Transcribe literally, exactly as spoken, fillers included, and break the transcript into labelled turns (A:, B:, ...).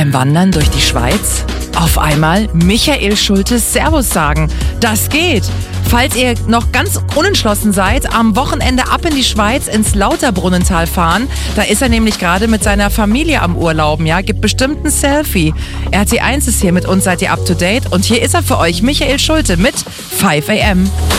A: beim Wandern durch die Schweiz auf einmal Michael Schultes Servus sagen. Das geht. Falls ihr noch ganz unentschlossen seid, am Wochenende ab in die Schweiz ins Lauterbrunnental fahren. Da ist er nämlich gerade mit seiner Familie am Urlauben. Ja, gibt bestimmt ein Selfie. R T eins ist hier mit uns, seid ihr up to date? Und hier ist er für euch, Michael Schulte mit five a m.